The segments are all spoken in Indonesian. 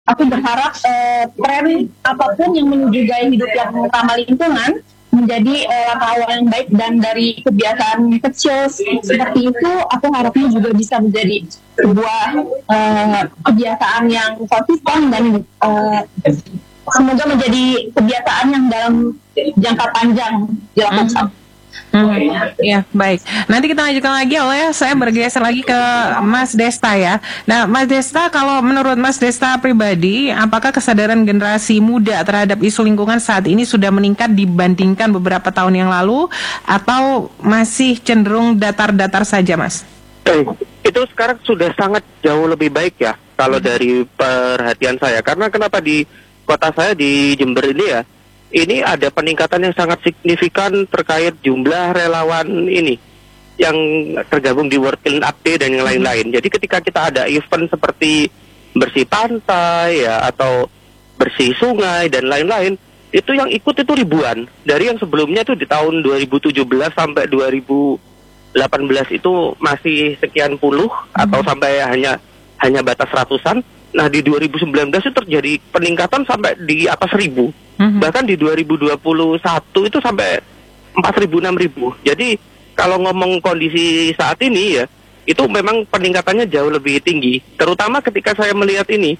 Aku berharap tren apapun yang menuju gaya hidup yang ramah lingkungan menjadi langkah awal yang baik, dan dari kebiasaan kecil seperti itu aku harapnya juga bisa menjadi sebuah kebiasaan yang konsisten dan semoga menjadi kebiasaan yang dalam jangka panjang dilakukan. Ya, baik. Nanti kita lanjutkan lagi, saya bergeser lagi ke Mas Desta ya. Nah, Mas Desta, kalau menurut Mas Desta pribadi, apakah kesadaran generasi muda terhadap isu lingkungan saat ini sudah meningkat dibandingkan beberapa tahun yang lalu, atau masih cenderung datar-datar saja, Mas? Itu sekarang sudah sangat jauh lebih baik ya, kalau dari perhatian saya. Karena kenapa di kota saya di Jember ini ya, ini ada peningkatan yang sangat signifikan terkait jumlah relawan ini yang tergabung di World Clean Up Day dan yang lain-lain. Jadi ketika kita ada event seperti bersih pantai ya, atau bersih sungai dan lain-lain, itu yang ikut itu ribuan. Dari yang sebelumnya itu di tahun 2017 sampai 2018 itu masih sekian puluh atau sampai hanya batas ratusan. Nah di 2019 itu terjadi peningkatan sampai di atas 1.000. Bahkan di 2021 itu sampai 4.000, 6.000. Jadi kalau ngomong kondisi saat ini ya, itu memang peningkatannya jauh lebih tinggi. Terutama ketika saya melihat ini,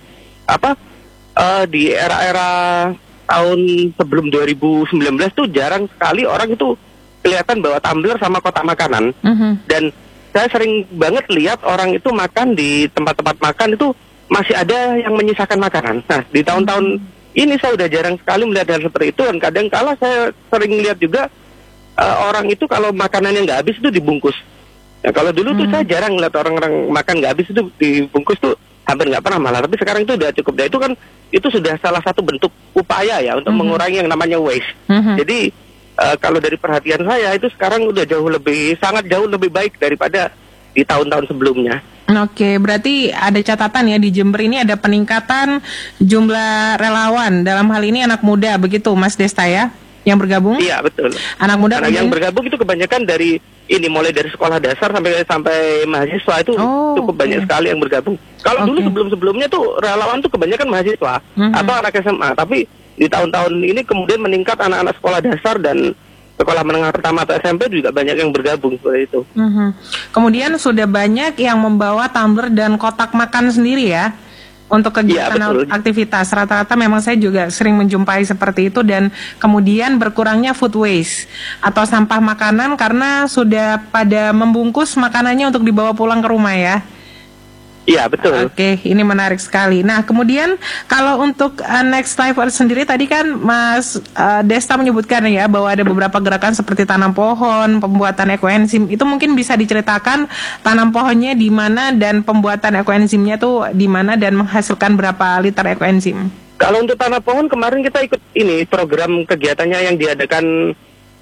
di era-era tahun sebelum 2019 tuh jarang sekali orang itu kelihatan bawa tumbler sama kotak makanan. Dan saya sering banget lihat orang itu makan di tempat-tempat makan itu masih ada yang menyisakan makanan. Nah, di tahun-tahun ini saya udah jarang sekali melihat hal seperti itu, dan kadang kala saya sering lihat juga orang itu kalau makanannya nggak habis itu dibungkus. Nah, kalau dulu tuh saya jarang lihat orang-orang makan nggak habis itu dibungkus tuh, hampir nggak pernah malah. Tapi sekarang itu udah cukup. Itu kan itu sudah salah satu bentuk upaya ya untuk mengurangi yang namanya waste. Jadi kalau dari perhatian saya itu sekarang udah sangat jauh lebih baik daripada di tahun-tahun sebelumnya. Oke, berarti ada catatan ya, di Jember ini ada peningkatan jumlah relawan, dalam hal ini anak muda, begitu Mas Desta ya, yang bergabung? Iya, betul. Anak muda yang bergabung itu kebanyakan dari ini, mulai dari sekolah dasar sampai mahasiswa itu cukup banyak sekali yang bergabung. Kalau dulu sebelumnya tuh relawan tuh kebanyakan mahasiswa atau anak SMA, tapi di tahun-tahun ini kemudian meningkat anak-anak sekolah dasar dan sekolah menengah pertama atau SMP juga banyak yang bergabung seperti itu. Kemudian sudah banyak yang membawa tumbler dan kotak makan sendiri ya untuk kegiatan aktivitas. Rata-rata memang saya juga sering menjumpai seperti itu, dan kemudian berkurangnya food waste atau sampah makanan karena sudah pada membungkus makanannya untuk dibawa pulang ke rumah ya. Iya, betul. Oke, ini menarik sekali. Nah, kemudian kalau untuk Next Life sendiri, tadi kan Mas Desta menyebutkan ya bahwa ada beberapa gerakan seperti tanam pohon, pembuatan ekoenzim. Itu mungkin bisa diceritakan tanam pohonnya di mana dan pembuatan ekoenzimnya tuh di mana dan menghasilkan berapa liter ekoenzim? Kalau untuk tanam pohon kemarin kita ikut ini program kegiatannya yang diadakan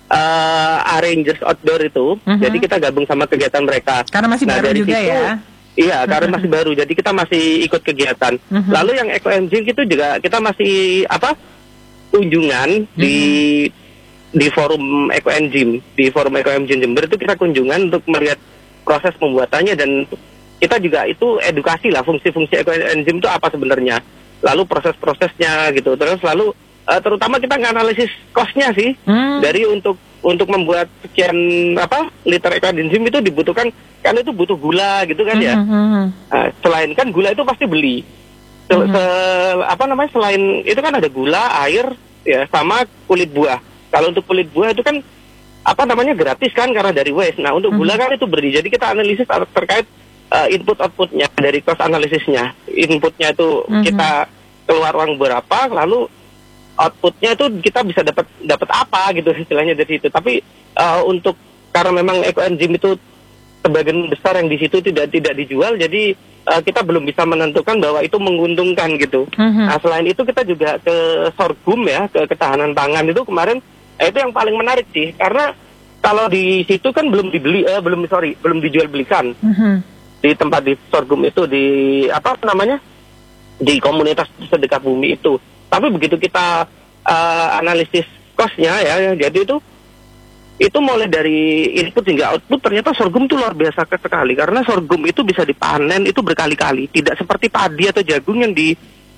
Rangers Outdoor itu. Jadi kita gabung sama kegiatan mereka. Karena masih baru juga ya. Iya, karena masih baru, jadi kita masih ikut kegiatan. Lalu yang ekoenzim itu juga kita masih kunjungan di forum ekoenzim, Jember itu kita kunjungan untuk melihat proses pembuatannya, dan kita juga itu edukasi lah fungsi-fungsi ekoenzim itu apa sebenarnya. Lalu proses-prosesnya gitu. Terus lalu terutama kita nganalisis cost-nya sih. Dari untuk membuat sekian liter ekoenzim itu dibutuhkan, kan itu butuh gula gitu kan ya. Selain kan gula itu pasti beli. Selain itu kan ada gula, air ya, sama kulit buah. Kalau untuk kulit buah itu kan gratis kan karena dari waste. Nah, untuk gula kan itu beli. Jadi kita analisis terkait input outputnya dari cost analisisnya. Inputnya itu kita keluar uang berapa, lalu outputnya itu kita bisa dapat apa gitu istilahnya dari situ. Tapi untuk karena memang ekoenzim itu sebagian besar yang di situ tidak dijual, jadi kita belum bisa menentukan bahwa itu menguntungkan gitu. Nah, selain itu kita juga ke sorghum ya, ke ketahanan pangan itu kemarin itu yang paling menarik sih, karena kalau di situ kan belum dijual belikan. Di tempat di sorghum itu di di komunitas sedekah bumi itu. Tapi begitu kita analisis cost-nya ya, jadi itu mulai dari input hingga output, ternyata sorghum itu luar biasa sekali, karena sorghum itu bisa dipanen itu berkali-kali, tidak seperti padi atau jagung yang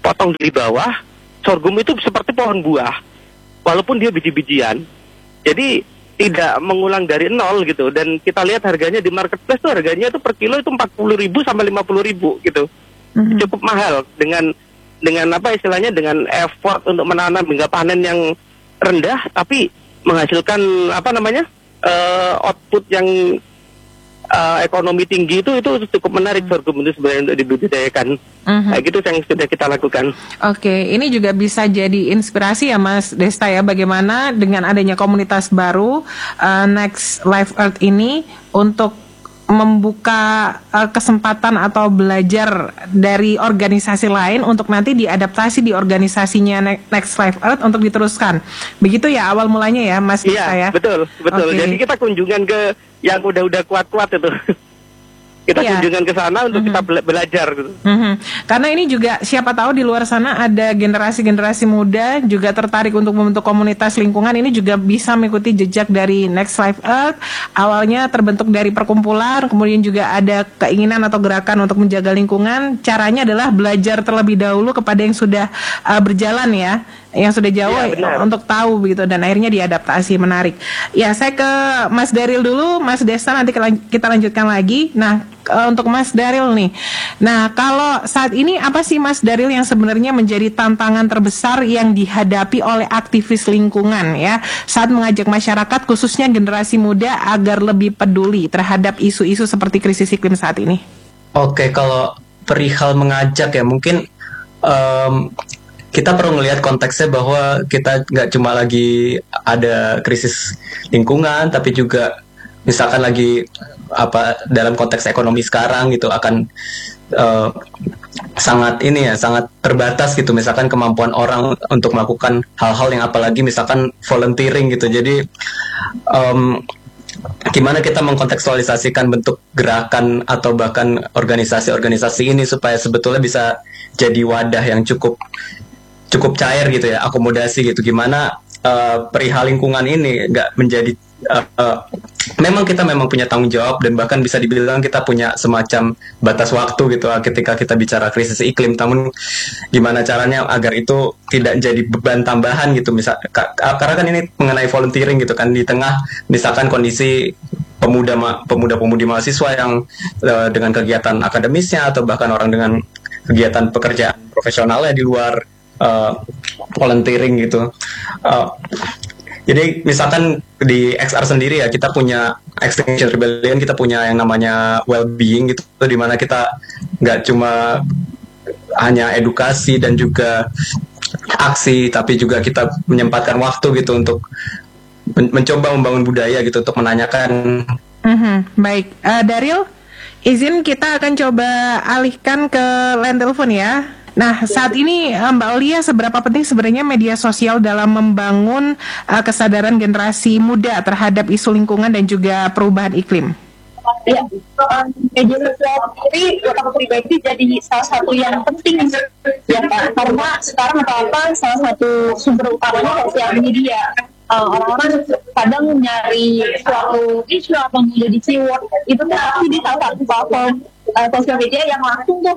potong dari bawah, sorghum itu seperti pohon buah, walaupun dia biji-bijian. Jadi tidak mengulang dari nol gitu. Dan kita lihat harganya di marketplace tuh harganya tuh per kilo itu 40.000 sampai 50.000 gitu. Cukup mahal dengan apa istilahnya, dengan effort untuk menanam hingga panen yang rendah, tapi menghasilkan apa namanya output yang ekonomi tinggi itu cukup menarik sorghum itu sebenarnya untuk dibudidayakan. Kayak gitu yang sudah kita lakukan. Oke, ini juga bisa jadi inspirasi ya Mas Desta ya, bagaimana dengan adanya komunitas baru Next Life Earth ini untuk membuka kesempatan atau belajar dari organisasi lain untuk nanti diadaptasi di organisasinya Next Life Earth untuk diteruskan. Begitu ya awal mulanya ya Mas Desta ya? Iya, betul. Okay. Jadi kita kunjungan ke yang udah kuat-kuat itu. Kita kunjungan ke sana untuk kita belajar gitu. Karena ini juga siapa tahu di luar sana ada generasi-generasi muda juga tertarik untuk membentuk komunitas lingkungan. Ini juga bisa mengikuti jejak dari Next Life Earth. Awalnya terbentuk dari perkumpulan, kemudian juga ada keinginan atau gerakan untuk menjaga lingkungan. Caranya adalah belajar terlebih dahulu kepada yang sudah berjalan ya, yang sudah jauh untuk tahu begitu, dan akhirnya diadaptasi. Menarik. Ya, saya ke Mas Daryl dulu, Mas Desta nanti kita lanjutkan lagi. Nah, untuk Mas Daryl nih. Nah, kalau saat ini apa sih Mas Daryl yang sebenarnya menjadi tantangan terbesar yang dihadapi oleh aktivis lingkungan ya saat mengajak masyarakat khususnya generasi muda agar lebih peduli terhadap isu-isu seperti krisis iklim saat ini? Oke, kalau perihal mengajak ya mungkin kita perlu melihat konteksnya bahwa kita nggak cuma lagi ada krisis lingkungan, tapi juga misalkan lagi dalam konteks ekonomi sekarang gitu akan sangat terbatas gitu, misalkan kemampuan orang untuk melakukan hal-hal yang apalagi misalkan volunteering gitu. Jadi gimana kita mengkontekstualisasikan bentuk gerakan atau bahkan organisasi-organisasi ini supaya sebetulnya bisa jadi wadah yang cukup cair gitu ya, akomodasi gitu. Gimana perihal lingkungan ini nggak menjadi memang kita punya tanggung jawab, dan bahkan bisa dibilang kita punya semacam batas waktu gitu ketika kita bicara krisis iklim. Namun gimana caranya agar itu tidak jadi beban tambahan gitu, karena kan ini mengenai volunteering gitu kan, di tengah misalkan kondisi pemuda-pemudi mahasiswa yang dengan kegiatan akademisnya atau bahkan orang dengan kegiatan pekerjaan profesionalnya di luar volunteering gitu. Jadi misalkan di XR sendiri ya, kita punya Extinction Rebellion, kita punya yang namanya well-being gitu, di mana kita nggak cuma hanya edukasi dan juga aksi, tapi juga kita menyempatkan waktu gitu untuk mencoba membangun budaya gitu, untuk menanyakan. Baik, Daryl, izin kita akan coba alihkan ke line telepon ya. Nah, saat ini Mbak Aulia, seberapa penting sebenarnya media sosial dalam membangun kesadaran generasi muda terhadap isu lingkungan dan juga perubahan iklim? Ya, media sosial sendiri buat aku pribadi jadi salah satu yang penting ya Pak, karena sekarang apa-apa salah satu sumber utamanya sosial media. Orang-orang kadang nyari suatu isu atau menjadi keyword itu pasti di salah satu platform sosial media yang langsung tuh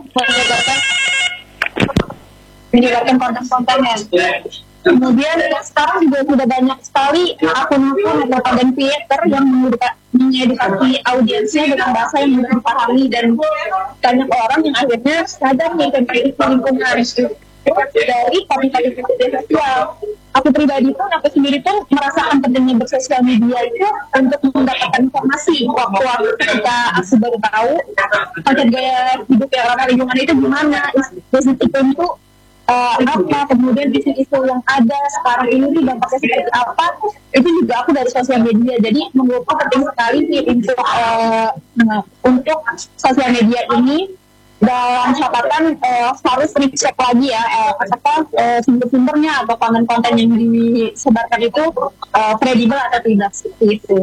menyebarkan konten-kontennya. Kemudian sekarang juga sudah banyak sekali akun-akun atau konten creator yang mengedukasi audiensnya dengan bahasa yang mudah dipahami, dan banyak orang yang akhirnya sadar nih tentang isu lingkungan dari konten-konten media sosial. Aku pribadi pun, aku sendiri pun merasakan pentingnya bersosial media itu untuk mendapatkan informasi. Waktu kita asli baru tahu konsep gaya hidup yang ramah lingkungan itu gimana, krisis iklim itu apa, kemudian isu-isu yang ada sekarang ini dampaknya seperti apa, itu juga aku dari sosial media. Jadi menurutku penting sekali sih untuk sosial media ini dalam catatan harus recheck lagi ya sumber-sumbernya atau konten-konten yang disebarkan itu kredibel atau tidak, seperti itu.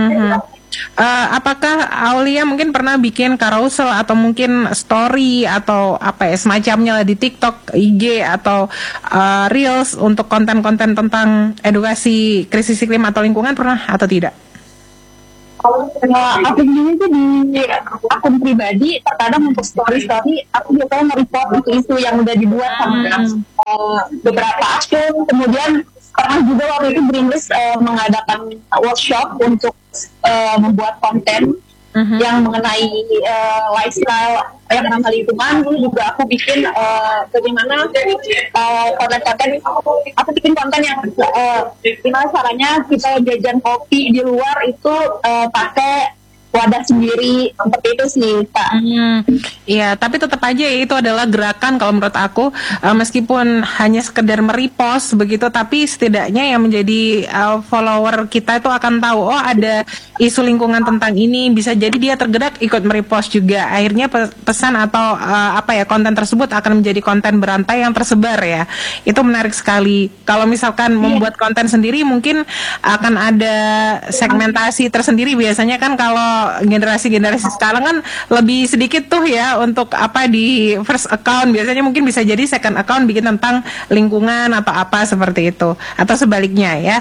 Apakah Aulia mungkin pernah bikin carousel atau mungkin story atau apa ya semacamnya lah di TikTok, IG atau Reels untuk konten-konten tentang edukasi krisis iklim atau lingkungan, pernah atau tidak? Aku sendiri tuh di akun pribadi terkadang untuk story aku biasanya nge-report isu-isu yang udah dibuat sama beberapa akun. Kemudian pernah juga waktu itu Greenlist mengadakan workshop untuk membuat konten yang mengenai lifestyle yang ramah lingkungan. Dulu juga aku bikin bagaimana konten-konten, aku bikin konten yang gimana caranya kita jajan kopi di luar itu pakai wadah sendiri, seperti itu sih Kak. Iya, tapi tetap aja itu adalah gerakan kalau menurut aku, meskipun hanya sekedar merepost begitu, tapi setidaknya yang menjadi follower kita itu akan tahu, oh ada isu lingkungan tentang ini, bisa jadi dia tergerak ikut merepost juga. Akhirnya pesan atau konten tersebut akan menjadi konten berantai yang tersebar ya. Itu menarik sekali. Kalau misalkan membuat konten sendiri mungkin akan ada segmentasi tersendiri. Biasanya kan kalau generasi-generasi sekarang kan lebih sedikit tuh ya untuk di first account, biasanya mungkin bisa jadi second account bikin tentang lingkungan atau apa seperti itu, atau sebaliknya ya.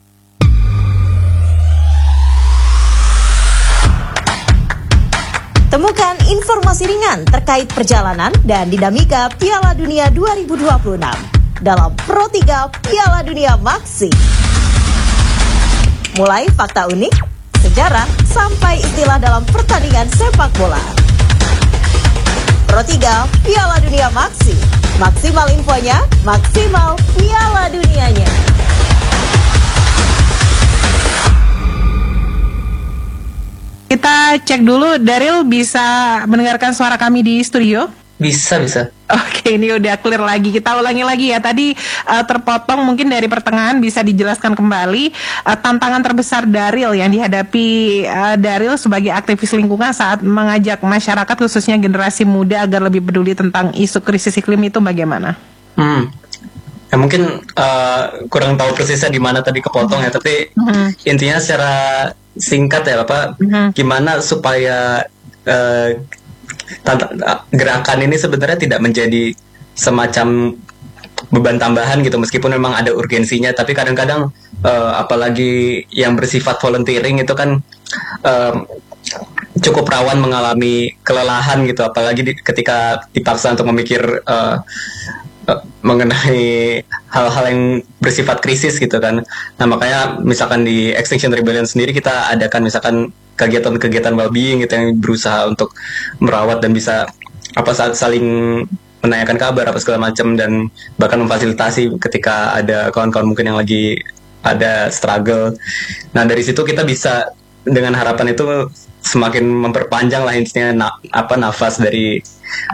Temukan informasi ringan terkait perjalanan dan dinamika Piala Dunia 2026 dalam Pro 3 Piala Dunia Maxi. Mulai fakta unik, sejarah, sampai istilah dalam pertandingan sepak bola. Pro 3 Piala Dunia Maxi. Maksimal infonya, maksimal Piala Dunianya. Kita cek dulu, Daryl bisa mendengarkan suara kami di studio? Bisa. Oke, ini udah clear lagi. Kita ulangi lagi ya. Tadi terpotong mungkin dari pertengahan, bisa dijelaskan kembali tantangan terbesar Daryl yang dihadapi Daryl sebagai aktivis lingkungan saat mengajak masyarakat khususnya generasi muda agar lebih peduli tentang isu krisis iklim itu bagaimana? Ya mungkin kurang tahu persisnya di mana tadi kepotong ya, tapi intinya secara singkat ya gimana supaya gerakan ini sebenarnya tidak menjadi semacam beban tambahan gitu, meskipun memang ada urgensinya, tapi kadang-kadang apalagi yang bersifat volunteering itu kan cukup rawan mengalami kelelahan gitu, apalagi ketika dipaksa untuk memikir mengenai hal-hal yang bersifat krisis gitu kan. Nah makanya misalkan di Extinction Rebellion sendiri kita adakan misalkan kegiatan-kegiatan well-being gitu yang berusaha untuk merawat dan bisa saling menanyakan kabar apa segala macam, dan bahkan memfasilitasi ketika ada kawan-kawan mungkin yang lagi ada struggle. Nah dari situ kita bisa dengan harapan itu semakin memperpanjang lah intinya nafas dari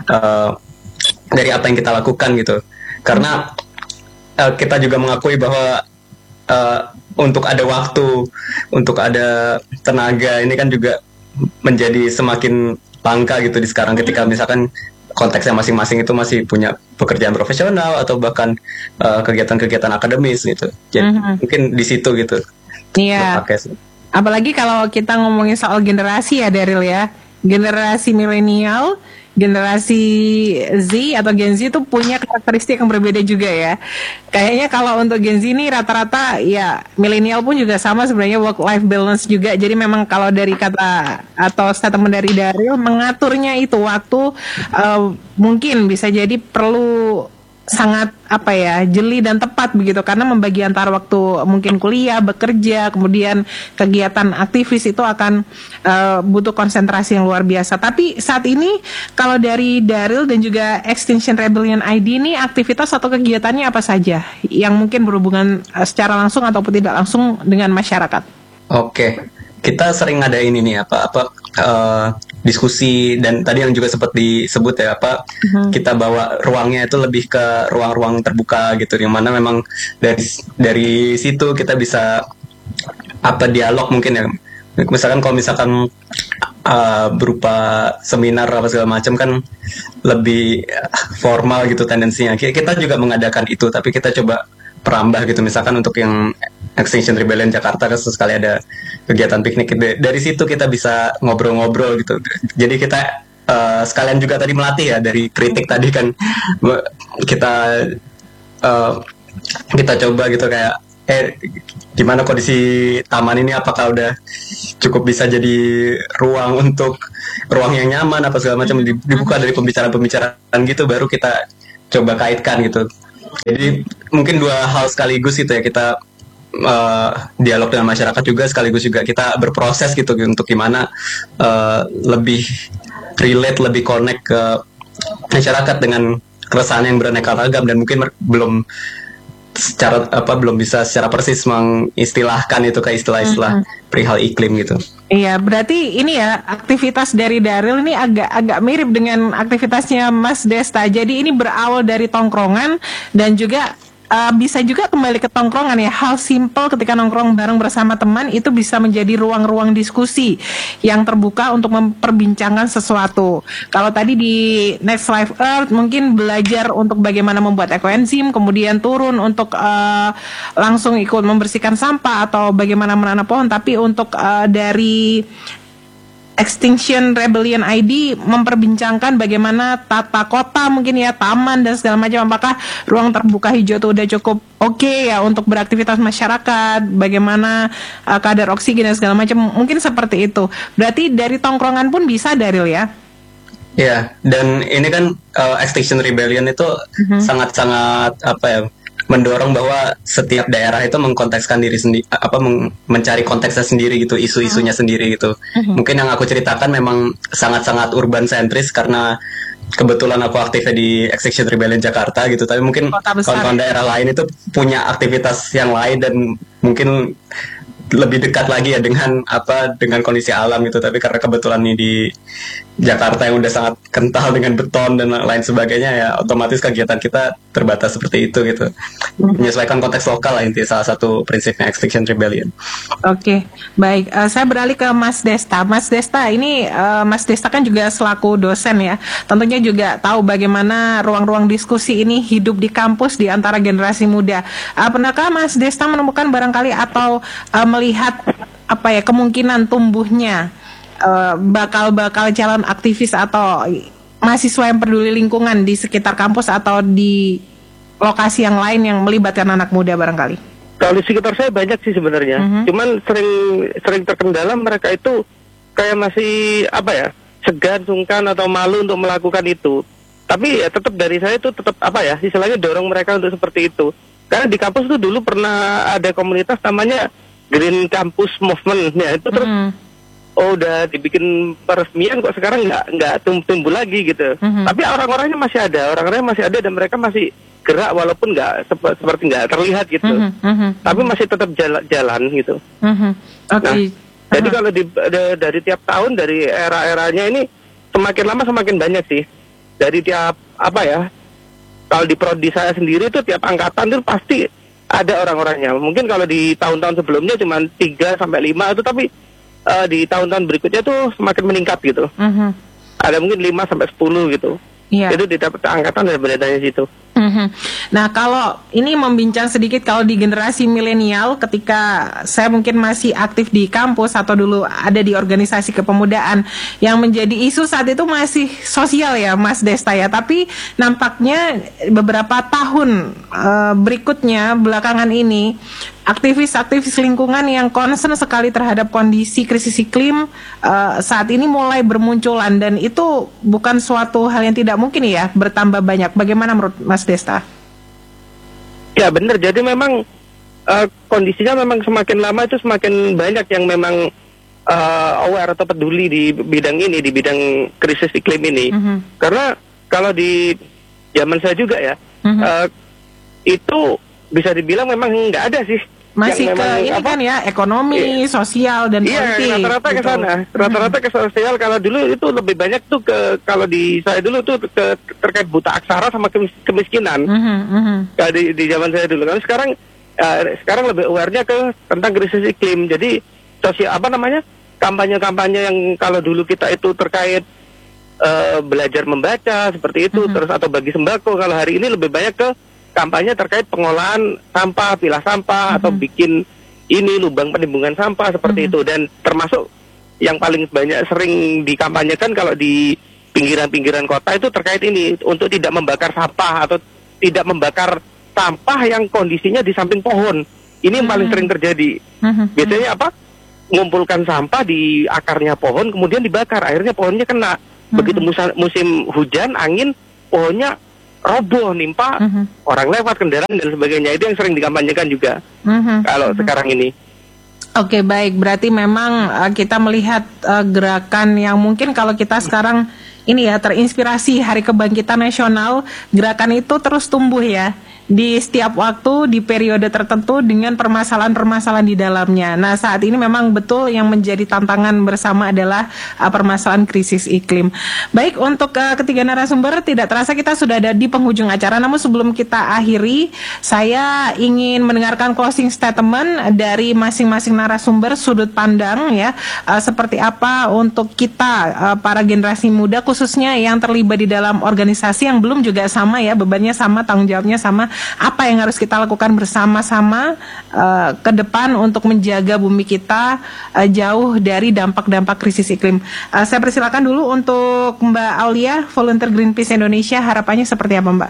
apa yang kita lakukan gitu, karena kita juga mengakui bahwa untuk ada waktu, untuk ada tenaga ini kan juga menjadi semakin langka gitu di sekarang, ketika misalkan konteksnya masing-masing itu masih punya pekerjaan profesional atau bahkan kegiatan-kegiatan akademis gitu. Jadi mungkin di situ gitu. Iya. Apalagi kalau kita ngomongin soal generasi ya Daryl ya, generasi milenial, generasi Z atau Gen Z itu punya karakteristik yang berbeda juga ya. Kayaknya kalau untuk Gen Z ini rata-rata ya milenial pun juga sama sebenarnya, work life balance juga. Jadi memang kalau dari kata atau statement dari Daryl, mengaturnya itu waktu mungkin bisa jadi perlu sangat jeli dan tepat begitu, karena membagi antara waktu mungkin kuliah, bekerja, kemudian kegiatan aktivis itu akan butuh konsentrasi yang luar biasa. Tapi saat ini kalau dari Daryl dan juga Extinction Rebellion ID ini aktivitas atau kegiatannya apa saja yang mungkin berhubungan secara langsung ataupun tidak langsung dengan masyarakat? Oke. Kita sering ada ini nih diskusi, dan tadi yang juga sempat disebut ya kita bawa ruangnya itu lebih ke ruang-ruang terbuka gitu, yang mana memang dari situ kita bisa dialog mungkin ya. Misalkan kalau berupa seminar apa segala macam kan lebih formal gitu tendensinya. Kita juga mengadakan itu, tapi kita coba perambah gitu. Misalkan untuk yang Extinction Rebellion Jakarta kan sekali ada kegiatan piknik, dari situ kita bisa ngobrol-ngobrol gitu. Jadi kita sekalian juga tadi melatih ya, dari kritik tadi kan kita coba gitu kayak gimana kondisi taman ini, apakah udah cukup bisa jadi ruang yang nyaman apa segala macam, dibuka dari pembicaraan gitu, baru kita coba kaitkan gitu. Jadi mungkin dua hal sekaligus gitu ya, kita dialog dengan masyarakat juga, sekaligus juga kita berproses gitu untuk gimana lebih relate, lebih connect ke masyarakat dengan keresahan yang beraneka ragam, dan mungkin belum bisa secara persis mengistilahkan itu kayak istilah-istilah perihal iklim gitu. Iya, berarti ini ya, aktivitas dari Daryl ini agak mirip dengan aktivitasnya Mas Desta. Jadi ini berawal dari tongkrongan dan juga bisa juga kembali ke tongkrongan ya. Hal simple ketika nongkrong bareng bersama teman itu bisa menjadi ruang-ruang diskusi yang terbuka untuk memperbincangkan sesuatu. Kalau tadi di Next Life Earth mungkin belajar untuk bagaimana membuat ekoenzim, kemudian turun untuk langsung ikut membersihkan sampah atau bagaimana menanam pohon. Tapi untuk dari Extinction Rebellion ID memperbincangkan bagaimana tata kota, mungkin ya taman dan segala macam, apakah ruang terbuka hijau itu udah cukup oke ya untuk beraktivitas masyarakat, bagaimana kadar oksigen dan segala macam, mungkin seperti itu. Berarti dari tongkrongan pun bisa, Daryl ya? Ya, dan ini kan Extinction Rebellion itu sangat-sangat mendorong bahwa setiap daerah itu mengkontekskan diri sendiri, mencari konteksnya sendiri gitu, isu-isunya sendiri gitu. Mungkin yang aku ceritakan memang sangat-sangat urban sentris karena kebetulan aku aktifnya di Extinction Rebellion Jakarta gitu. Tapi mungkin kawan-kawan daerah lain itu punya aktivitas yang lain dan mungkin lebih dekat lagi ya dengan kondisi alam gitu. Tapi karena kebetulan ini di Jakarta yang udah sangat kental dengan beton dan lain sebagainya, ya otomatis kegiatan kita terbatas seperti itu gitu. Menyesuaikan konteks lokal lah, intinya salah satu prinsipnya Extinction Rebellion. Oke, baik. Saya beralih ke Mas Desta. Mas Desta ini, Mas Desta kan juga selaku dosen ya, tentunya juga tahu bagaimana ruang-ruang diskusi ini hidup di kampus di antara generasi muda. Pernahkah Mas Desta menemukan barangkali atau melihat kemungkinan tumbuhnya bakal calon aktivis atau mahasiswa yang peduli lingkungan di sekitar kampus atau di lokasi yang lain yang melibatkan anak muda barangkali? Kalau di sekitar saya banyak sih sebenarnya. Cuman sering terkendala mereka itu kayak masih segan, sungkan atau malu untuk melakukan itu. Tapi ya tetap dari saya itu tetap istilahnya dorong mereka untuk seperti itu. Karena di kampus itu dulu pernah ada komunitas namanya Green Campus Movement ya, itu terus udah dibikin peresmian kok sekarang nggak tumbuh lagi gitu. Tapi orang-orangnya masih ada dan mereka masih gerak walaupun nggak seperti nggak terlihat gitu. Tapi masih tetap jalan gitu. Okay. Nah, jadi kalau dari tiap tahun, dari era-eranya ini semakin lama semakin banyak sih. Dari tiap kalau di prodi saya sendiri itu tiap angkatan itu pasti ada orang-orangnya. Mungkin kalau di tahun-tahun sebelumnya cuma 3 sampai 5 itu, tapi di tahun-tahun berikutnya tuh semakin meningkat gitu. Ada mungkin 5 sampai 10 gitu. Yeah. Itu di angkatan dan beredanya situ. Nah, kalau ini membincang sedikit, kalau di generasi milenial, ketika saya mungkin masih aktif di kampus atau dulu ada di organisasi kepemudaan, yang menjadi isu saat itu masih sosial ya Mas Desta ya. Tapi nampaknya beberapa tahun berikutnya, belakangan ini, aktivis-aktivis lingkungan yang concern sekali terhadap kondisi krisis iklim saat ini mulai bermunculan, dan itu bukan suatu hal yang tidak mungkin ya, bertambah banyak. Bagaimana menurut Mas Desta? Ya benar, jadi memang kondisinya memang semakin lama itu semakin banyak yang memang aware atau peduli di bidang ini, di bidang krisis iklim ini. Karena kalau di zaman saya juga ya, itu bisa dibilang memang nggak ada sih. Masih ke ini kan ya, ekonomi, sosial dan politik. Iya, rata-rata ke sana. Rata-rata ke sosial. Kalau dulu itu lebih banyak tuh kalau di saya dulu tuh terkait buta aksara sama kemiskinan. Kalau di zaman saya dulu. Kalau sekarang lebih aware-nya ke tentang krisis iklim. Jadi kampanye-kampanye yang kalau dulu kita itu terkait belajar membaca seperti itu, terus atau bagi sembako. Kalau hari ini lebih banyak ke kampanye terkait pengolahan sampah, pilah sampah, atau bikin lubang penimbunan sampah seperti itu. Dan termasuk yang paling banyak sering dikampanyekan kalau di pinggiran-pinggiran kota itu terkait ini, untuk tidak membakar sampah atau tidak membakar sampah yang kondisinya di samping pohon. Ini yang paling sering terjadi. Biasanya apa? Mengumpulkan sampah di akarnya pohon, kemudian dibakar. Akhirnya pohonnya kena. Begitu musim hujan, angin, pohonnya roboh, nimpa orang lewat, kendaraan dan sebagainya. Itu yang sering dikampanyekan juga kalau sekarang ini. Oke, baik. Berarti memang kita melihat gerakan yang mungkin kalau kita sekarang ini ya terinspirasi Hari Kebangkitan Nasional, gerakan itu terus tumbuh ya di setiap waktu, di periode tertentu dengan permasalahan-permasalahan di dalamnya. Nah, saat ini memang betul yang menjadi tantangan bersama adalah permasalahan krisis iklim. Baik, untuk ketiga narasumber, tidak terasa kita sudah ada di penghujung acara. Namun sebelum kita akhiri, saya ingin mendengarkan closing statement dari masing-masing narasumber, sudut pandang ya, seperti apa untuk kita para generasi muda, khususnya yang terlibat di dalam organisasi yang belum juga sama ya, bebannya sama, tanggung jawabnya sama. Apa yang harus kita lakukan bersama-sama ke depan untuk menjaga bumi kita jauh dari dampak-dampak krisis iklim. Saya persilakan dulu untuk Mbak Aulia, volunteer Greenpeace Indonesia. Harapannya seperti apa, Mbak?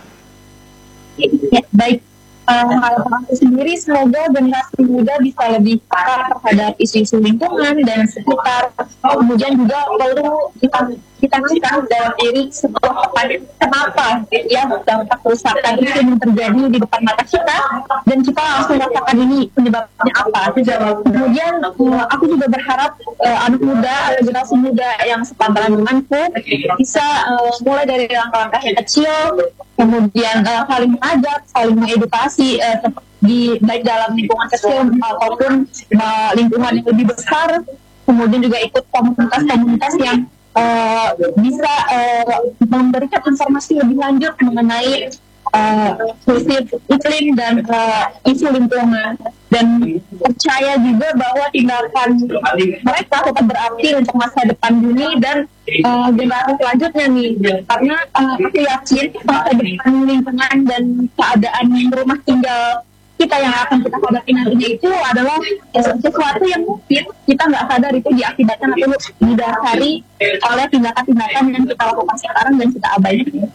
Ya, baik. Harapan aku sendiri semoga generasi muda bisa lebih peka terhadap isu-isu lingkungan dan sekitar. Kemudian juga perlu kita dalam diri sebuah kenapa ya dampak kerusakan itu yang terjadi di depan mata kita, dan kita langsung rasakan ini penyebabnya apa. Kemudian aku juga berharap anak muda, generasi muda yang sepantaran denganku bisa mulai dari langkah-langkah yang kecil, kemudian saling mengajak, saling mengedukasi baik dalam lingkungan kecil ataupun lingkungan yang lebih besar. Kemudian juga ikut komunitas-komunitas yang bisa memberikan informasi lebih lanjut mengenai krisis iklim dan isu lingkungan, dan percaya juga bahwa tindakan mereka tetap berarti untuk masa depan bumi dan generasi selanjutnya nih, karena aku yakin masa depan lingkungan dan keadaan rumah tinggal kita yang akan kita hadapi nantinya itu adalah sesuatu yang mungkin kita nggak sadar itu diakibatkan atau didasari oleh tindakan-tindakan yang kita lakukan sekarang dan kita abaikan.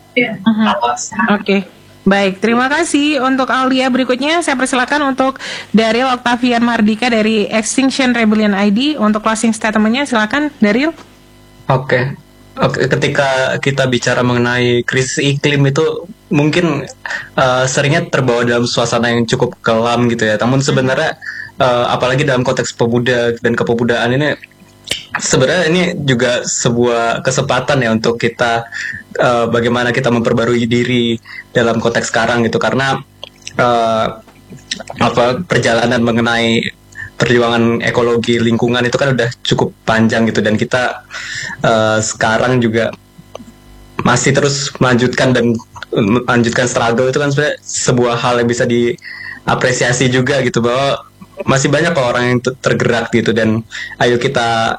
Oke. Baik, terima kasih untuk Aulia. Berikutnya saya persilakan untuk Daryl Octavian Mardika dari Extinction Rebellion ID untuk closing statement-nya. Silakan Daryl. Oke, ketika kita bicara mengenai krisis iklim itu mungkin seringnya terbawa dalam suasana yang cukup kelam gitu ya. Namun sebenarnya apalagi dalam konteks pemuda dan kepemudaan ini, sebenarnya ini juga sebuah kesempatan ya untuk kita bagaimana kita memperbarui diri dalam konteks sekarang gitu, karena perjalanan mengenai perjuangan ekologi lingkungan itu kan udah cukup panjang gitu, dan kita sekarang juga masih terus melanjutkan struggle itu kan sebenarnya sebuah hal yang bisa diapresiasi juga gitu, bahwa masih banyak orang yang tergerak gitu, dan ayo kita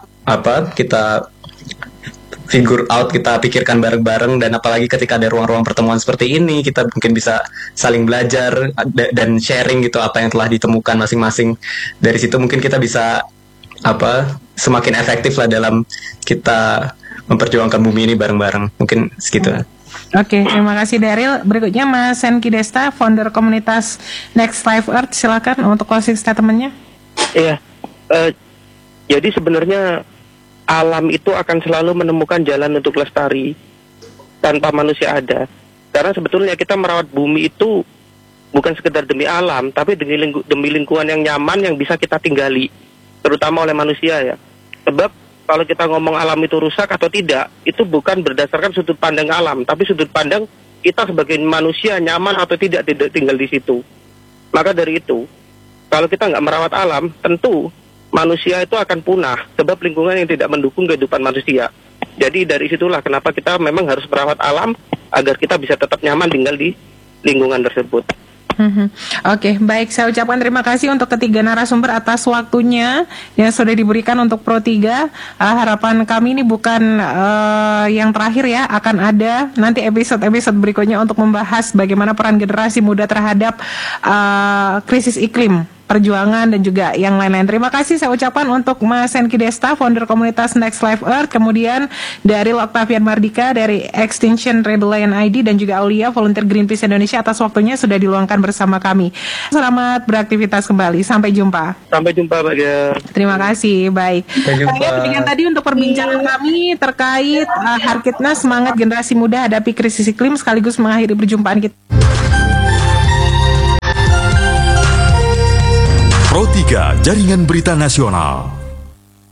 figure out, kita pikirkan bareng-bareng, dan apalagi ketika ada ruang-ruang pertemuan seperti ini, kita mungkin bisa saling belajar dan sharing gitu apa yang telah ditemukan masing-masing. Dari situ mungkin kita bisa semakin efektif lah dalam kita memperjuangkan bumi ini bareng-bareng. Mungkin segitu. Oke, terima kasih Daryl. Berikutnya Mas Senki Desta, founder komunitas Next Life Earth. Silakan untuk closing statement-nya. Iya, jadi sebenarnya alam itu akan selalu menemukan jalan untuk lestari tanpa manusia ada. Karena sebetulnya kita merawat bumi itu bukan sekedar demi alam, tapi demi lingkungan yang nyaman yang bisa kita tinggali, terutama oleh manusia ya. Sebab kalau kita ngomong alam itu rusak atau tidak, itu bukan berdasarkan sudut pandang alam, tapi sudut pandang kita sebagai manusia nyaman atau tidak tinggal di situ. Maka dari itu, kalau kita nggak merawat alam, tentu manusia itu akan punah, sebab lingkungan yang tidak mendukung kehidupan manusia. Jadi dari situlah kenapa kita memang harus merawat alam agar kita bisa tetap nyaman tinggal di lingkungan tersebut. Oke, baik, saya ucapkan terima kasih untuk ketiga narasumber atas waktunya yang sudah diberikan untuk Pro 3. Harapan kami ini bukan yang terakhir ya, akan ada nanti episode-episode berikutnya untuk membahas bagaimana peran generasi muda terhadap krisis iklim perjuangan dan juga yang lain-lain. Terima kasih saya ucapkan untuk Mas Henki Desta, founder komunitas Next Life Earth, kemudian dari Octavian Mardika dari Extinction Rebellion ID, dan juga Aulia, volunteer Greenpeace Indonesia, atas waktunya sudah diluangkan bersama kami. Selamat beraktivitas kembali. Sampai jumpa. Sampai jumpa, Mbak Gia. Terima kasih. Baik. Sampai jumpa. Demikian tadi untuk perbincangan kami terkait Harkitnas semangat generasi muda hadapi krisis iklim, sekaligus mengakhiri perjumpaan kita. Pro 3 Jaringan Berita Nasional.